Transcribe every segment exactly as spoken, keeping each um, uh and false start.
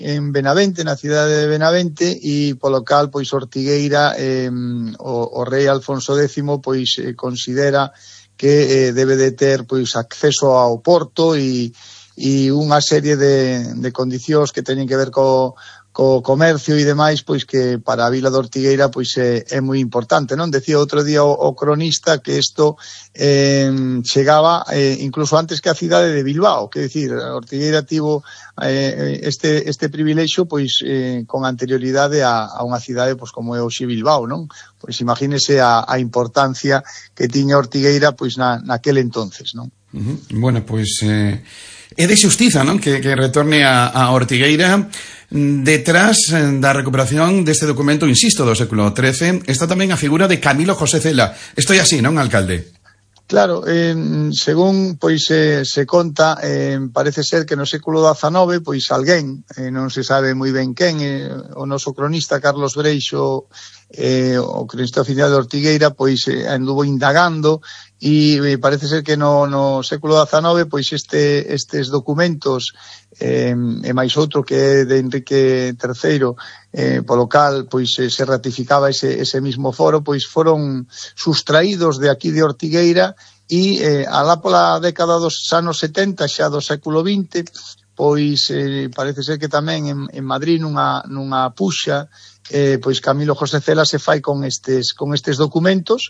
en Benavente, na cidade de Benavente, e polo cal, pois, Ortigueira, eh, o, o rei Alfonso décimo, pois, eh, considera que eh, debe de ter, pois, acceso ao porto e, e unha serie de, de condicións que teñen que ver co co comercio e demais, pois que para a vila de Ortigueira pois é, é moi importante, non? Decía outro día o, o cronista que isto eh, chegaba eh, incluso antes que a cidade de Bilbao, que decir, Ortigueira tivo eh, este este privilexio pois eh, con anterioridade a, a unha cidade pois como é hoxe Bilbao, non? Pois imagínese a, a importancia que tiña Ortigueira pois na, naquel entonces, non? Uh-huh. Bueno, pois eh, é de xustiza, non? Que, que retorne a, a Ortigueira. Detrás da recuperación deste documento, insisto, do século trece, está tamén a figura de Camilo José Cela. Isto é así, non, alcalde? Claro, eh, según pois eh, se conta, eh, parece ser que no século dezanove, pois alguén, eh, non se sabe moi ben quen, eh, o noso cronista Carlos Breixo, eh, o cronista oficial de Ortigueira, pois eh, anduvo indagando e eh, parece ser que no, no século dezanove, pois este, estes documentos eh, e máis outro que é de Enrique terceiro, eh, polo cal pois eh, se ratificaba ese, ese mismo foro, pois foron sustraídos de aquí de Ortigueira e eh, alá pola década dos anos setenta, xa do século vinte, pois eh, parece ser que tamén en, en Madrid nunha, nunha puxa eh, pois Camilo José Cela se fai con estes, con estes documentos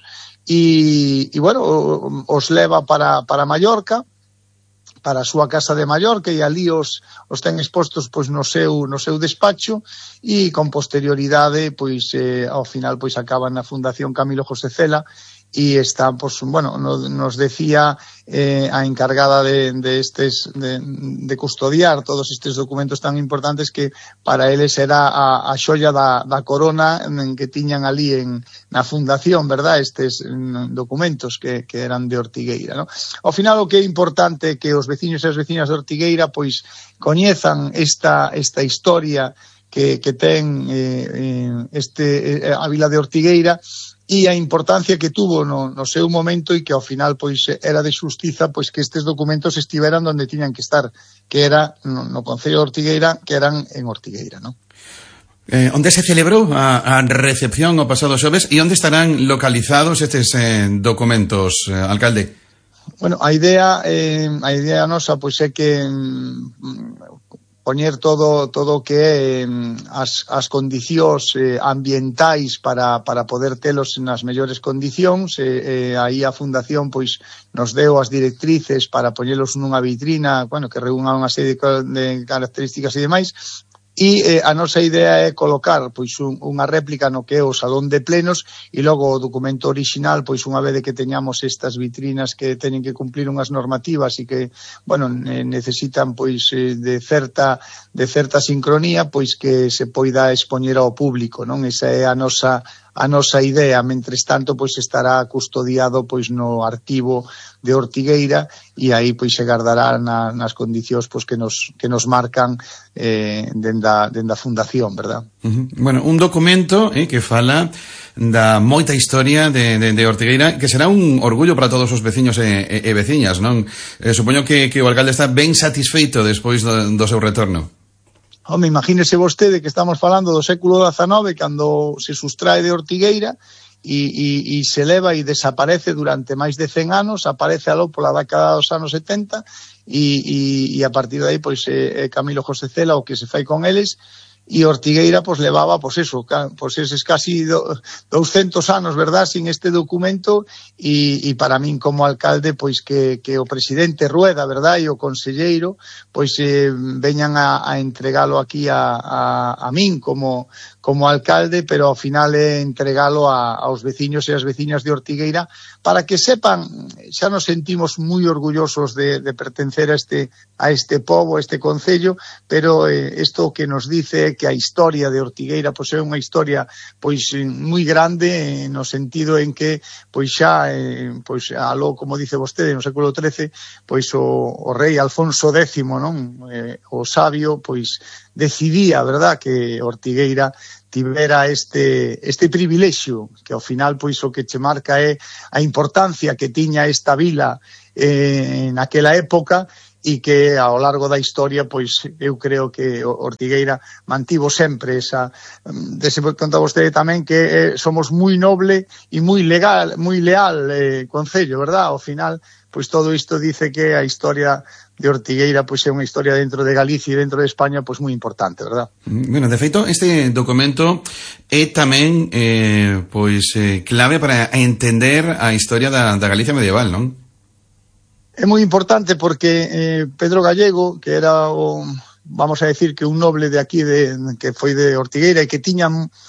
e, e bueno, os leva para, para Mallorca, para a súa casa de Mallorca, e ali os, os ten expostos pois no seu, no seu despacho, e con posterioridade pois eh, ao final pois acaban na Fundación Camilo José Cela e está, pues, bueno, nos decía eh, a encargada de, de estes de, de custodiar todos estes documentos tan importantes que para eles era a, a xoia da, da corona en que tiñan ali en, na fundación, verdad, estes en, documentos que, que eran de Ortigueira, ¿no? Ao final o que é importante é que os veciños e as veciñas de Ortigueira pois coñezan esta, esta historia que, que ten eh, este, eh, a vila de Ortigueira e a importancia que tuvo no, no seu momento e que ao final pois era de xustiza pois que estes documentos estiveran onde tiñan que estar, que era no, no Concello de Ortigueira, que eran en Ortigueira, ¿no? Eh, onde se celebrou a, a recepción o pasado xoves e onde estarán localizados estes eh, documentos, eh, alcalde? Bueno, a idea eh, a idea nosa pois é que mm, poñer todo todo o que é as, as condicións eh, ambientais para, para poder telos nas mellores condicións. Eh, eh, aí a Fundación pois nos deu as directrices para poñelos nunha vitrina, bueno, que reúna unha serie de, de características e demais. E eh, a nosa idea é colocar pois un, unha réplica no que é o salón de plenos e logo o documento orixinal, pois unha vez que teñamos estas vitrinas que teñen que cumplir unhas normativas e que, bueno, necesitan pois de certa de certa sincronía, pois que se poida expoñer ao público, non? Esa é a nosa a nosa idea. Mentres tanto, pois estará custodiado pois no arquivo de Ortigueira e aí pois se guardará na, nas condicións pois que nos que nos marcan eh, denda, denda a Fundación, verdad? Uh-huh. Bueno, un documento eh, que fala da moita historia de, de, de Ortigueira, que será un orgullo para todos os veciños e, e, e veciñas, non? Eh, supoño que, que o alcalde está ben satisfeito despois do, do seu retorno. Home, imagínese vostede que estamos falando do século dezanove, cando se sustrae de Ortigueira e, e, e se leva e desaparece durante máis de cen anos, aparece aló pola década dos anos setenta e, e, e a partir de aí pois é Camilo José Cela o que se fai con eles. E Ortigueira pois levaba pois eso, pois eses casi do, douscentos anos, verdad, sin este documento e, e para min como alcalde pois que, que o presidente Rueda, verdad, e o conselleiro pois eh, veñan a, a entregalo aquí a, a, a min como, como alcalde, pero ao final é entregalo a, aos veciños e as veciñas de Ortigueira para que sepan, xa nos sentimos moi orgullosos de, de pertencer a este, a este pobo, a este concello, pero eh, isto que nos dice que a historia de Ortigueira pois é unha historia pois moi grande, eh, no sentido en que pois xa eh, pois aló, como dice vostede, no século trece, pois o, o rei Alfonso décimo, non? Eh, o sabio pois decidía, verdad, que Ortigueira tivera este este privilexio, que ao final pois o que che marca é a importancia que tiña esta vila eh, naquela época e que ao largo da historia, pois eu creo que Ortigueira mantivo sempre esa, dese conta vostede tamén que eh, somos moi noble e moi legal, moi leal eh, concello, verdad? Ao final, pois todo isto dice que a historia de Ortigueira pois é unha historia dentro de Galicia e dentro de España pois moi importante, verdad? Bueno, de feito, este documento é tamén eh, pois eh, clave para entender a historia da, da Galicia medieval, non? É moi importante porque eh, Pedro Gallego, que era o, vamos a decir que un noble de aquí de, que foi de Ortigueira e que tiña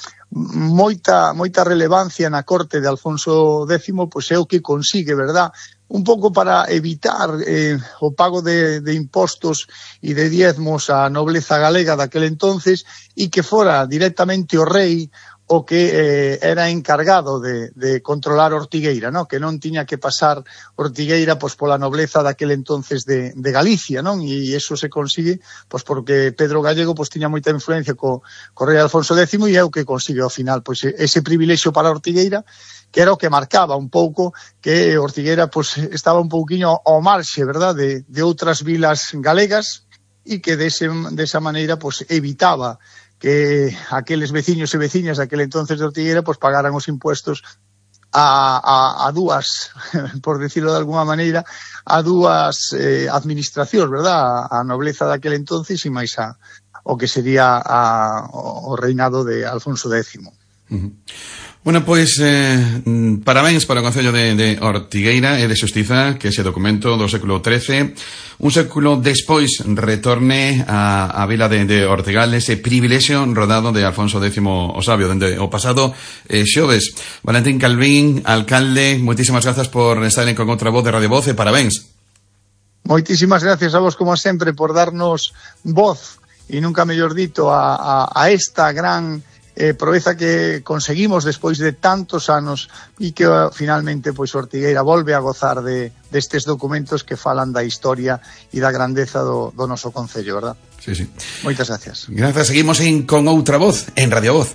moita moita relevancia na corte de Alfonso décimo, pois é o que consigue, verdad? Un pouco para evitar eh, o pago de, de impostos e de diezmos á nobleza galega daquel entonces e que fora directamente o rei o que eh, era encargado de, de controlar Ortigueira, ¿no? Que non tiña que pasar Ortigueira pois pola nobleza daquel entonces de, de Galicia, non? E iso se consigue pois porque Pedro Gallego pois tiña moita influencia co, co rei Alfonso décimo e é o que consigue ao final pois ese privilexio para Ortigueira, que era o que marcaba un pouco que Ortigueira pois estaba un pouquiño ao marxe, verdad, de, de outras vilas galegas e que dese, desa maneira pois evitaba que aqueles veciños e veciñas daquel entonces de Ortigueira pois pagaran os impuestos a, a, a dúas, por decirlo de alguma maneira, a dúas eh, administracións, verdad, a, a nobleza daquel entonces e máis a, o que sería a, o reinado de Alfonso décimo. Uh-huh. Bueno, pois, eh, parabéns para o Concello de, de Ortigueira e de Xustiza que ese documento do século trece, un século despois, retorne a, a vila de, de Ortigal, ese privilexio rodado de Alfonso décimo o Sabio, dende o pasado eh, xoves. Valentín Calvín, alcalde, moitísimas grazas por estar en con outra voz de Radio Voz e parabéns. Moitísimas gracias a vos, como sempre, por darnos voz, e nunca mellor dito, a, a, a esta gran Eh, proeza que conseguimos despois de tantos anos e que uh, finalmente pois Ortigueira volve a gozar de destes documentos que falan da historia e da grandeza do, do noso concello, verdad? Sí, sí. Moitas gracias. Gracias, seguimos en Con Outra Voz, en Radio Voz.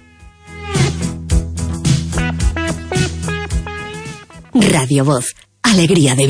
Radio Voz, alegría de